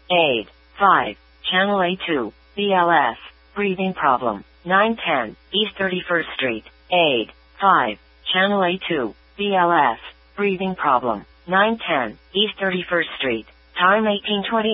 Aid. 5. Channel A2, BLS, breathing problem. 910, East 31st Street. Aid. 5. Channel A2, BLS, breathing problem. 910, East 31st Street. Time 18:20.